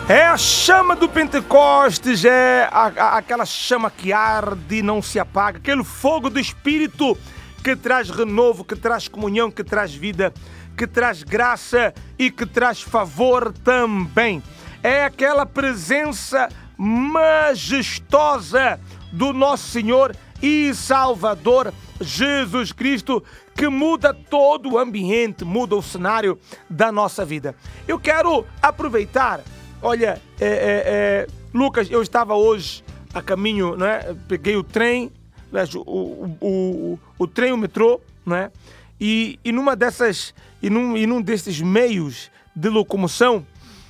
É a chama do Pentecostes, aquela chama que arde e não se apaga, aquele fogo do Espírito que traz renovo, que traz comunhão, que traz vida, que traz graça e que traz favor também. É aquela presença majestosa do nosso Senhor e Salvador Jesus Cristo, que muda todo o ambiente, muda o cenário da nossa vida. Eu quero aproveitar, olha, Lucas, eu estava hoje a caminho, né? Peguei o trem, o trem, o metrô, né? E num desses meios de locomoção,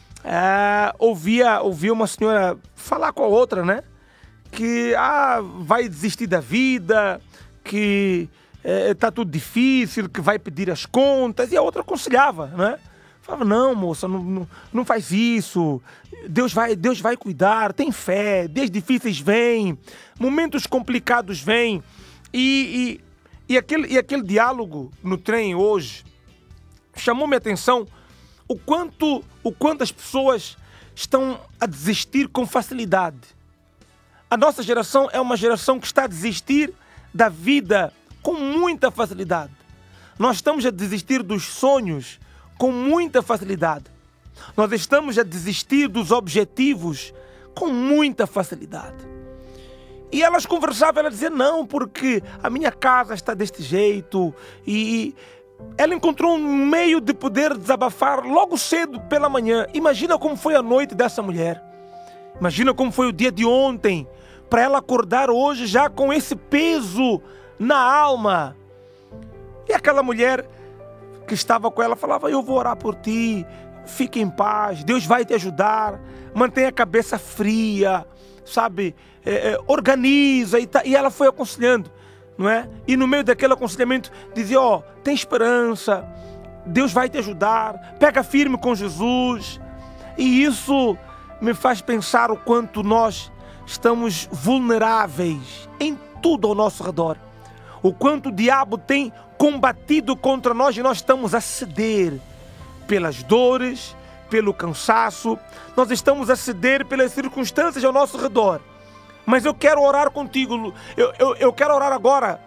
ouvia uma senhora falar com a outra, né? Que vai desistir da vida, que está tudo difícil, que vai pedir as contas, e a outra aconselhava, né? Falava, não, moça, não faz isso, Deus vai cuidar, tem fé, dias difíceis vêm, momentos complicados vêm, e aquele diálogo no trem hoje chamou minha atenção o quanto as pessoas estão a desistir com facilidade. A nossa geração é uma geração que está a desistir da vida com muita facilidade. Nós estamos a desistir dos sonhos com muita facilidade. Nós estamos a desistir dos objetivos com muita facilidade. E elas conversavam, ela dizia, não, porque a minha casa está deste jeito. E ela encontrou um meio de poder desabafar logo cedo pela manhã. Imagina como foi a noite dessa mulher. Imagina como foi o dia de ontem, para ela acordar hoje já com esse peso na alma. E aquela mulher que estava com ela falava, eu vou orar por ti, fique em paz, Deus vai te ajudar, mantenha a cabeça fria, sabe, organiza, e ela foi aconselhando, não é? E no meio daquele aconselhamento dizia, tem esperança, Deus vai te ajudar, pega firme com Jesus. E isso me faz pensar o quanto nós estamos vulneráveis em tudo ao nosso redor. O quanto o diabo tem combatido contra nós e nós estamos a ceder pelas dores, pelo cansaço. Nós estamos a ceder pelas circunstâncias ao nosso redor. Mas eu quero orar contigo. Eu quero orar agora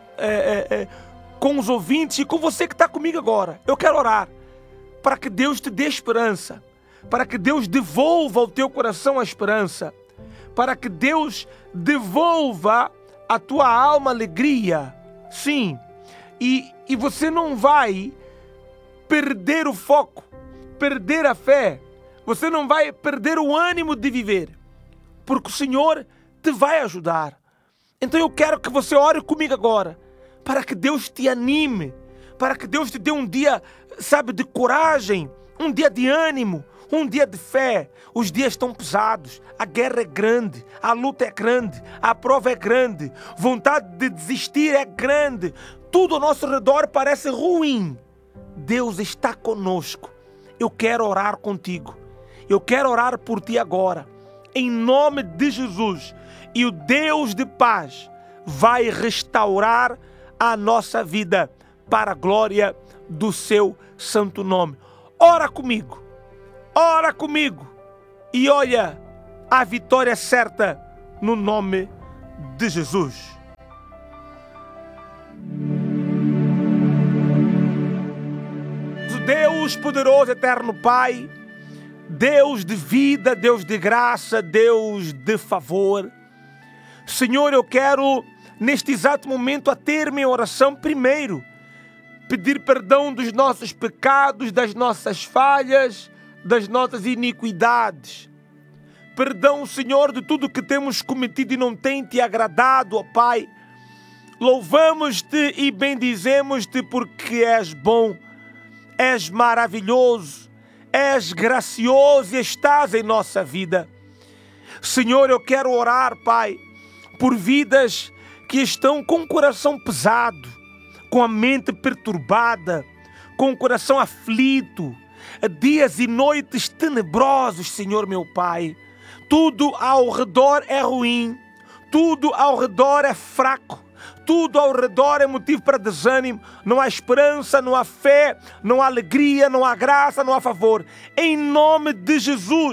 com os ouvintes e com você que está comigo agora. Eu quero orar para que Deus te dê esperança, para que Deus devolva ao teu coração a esperança, para que Deus devolva à tua alma alegria. Sim, e você não vai perder o foco, perder a fé, você não vai perder o ânimo de viver, porque o Senhor te vai ajudar. Então eu quero que você ore comigo agora, para que Deus te anime, para que Deus te dê um dia, sabe, de coragem, um dia de ânimo, um dia de fé. Os dias estão pesados, a guerra é grande, a luta é grande, a prova é grande, vontade de desistir é grande, tudo ao nosso redor parece ruim. Deus está conosco. Eu quero orar contigo, eu quero orar por ti agora, em nome de Jesus, e o Deus de paz vai restaurar a nossa vida para a glória do seu santo nome. Ora comigo. Ora comigo e olha a vitória certa no nome de Jesus. Deus poderoso, eterno Pai, Deus de vida, Deus de graça, Deus de favor. Senhor, eu quero neste exato momento a ter minha oração primeiro, pedir perdão dos nossos pecados, das nossas falhas, das nossas iniquidades. Perdão, Senhor, de tudo que temos cometido e não tem te agradado, ó Pai. Louvamos-te e bendizemos-te porque és bom, és maravilhoso, és gracioso e estás em nossa vida. Senhor, eu quero orar, Pai, por vidas que estão com o coração pesado, com a mente perturbada, com o coração aflito, dias e noites tenebrosos, Senhor meu Pai. Tudo ao redor é ruim, tudo ao redor é fraco, tudo ao redor é motivo para desânimo. Não há esperança, não há fé, não há alegria, não há graça, não há favor. Em nome de Jesus,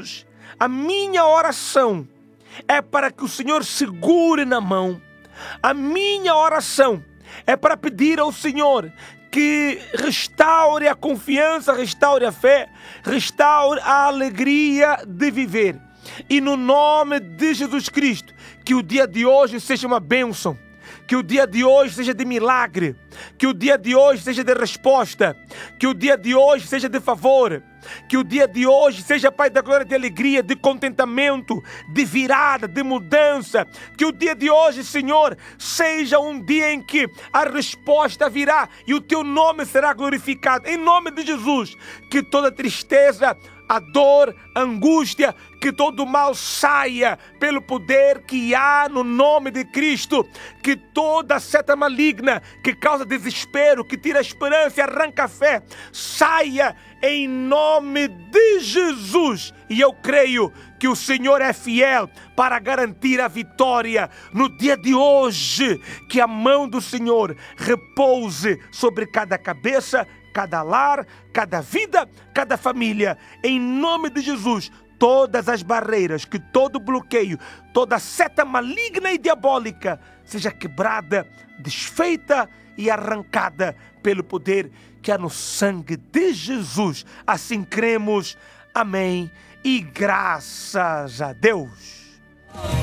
A minha oração é para que o Senhor segure na mão. A minha oração é para pedir ao Senhor que restaure a confiança, restaure a fé, restaure a alegria de viver. E no nome de Jesus Cristo, que o dia de hoje seja uma bênção, que o dia de hoje seja de milagre, que o dia de hoje seja de resposta, que o dia de hoje seja de favor, que o dia de hoje seja, Pai da glória, de alegria, de contentamento, de virada, de mudança. Que o dia de hoje, Senhor, seja um dia em que a resposta virá e o Teu nome será glorificado. Em nome de Jesus, que toda tristeza, a dor, a angústia, que todo mal saia pelo poder que há no nome de Cristo. Que toda seta maligna que causa desespero, que tira a esperança e arranca a fé, saia em nome de Jesus. E eu creio que o Senhor é fiel para garantir a vitória no dia de hoje. Que a mão do Senhor repouse sobre cada cabeça, cada lar, cada vida, cada família. Em nome de Jesus, todas as barreiras, que todo bloqueio, toda seta maligna e diabólica seja quebrada, desfeita e arrancada pelo poder que há no sangue de Jesus. Assim cremos. Amém. E graças a Deus.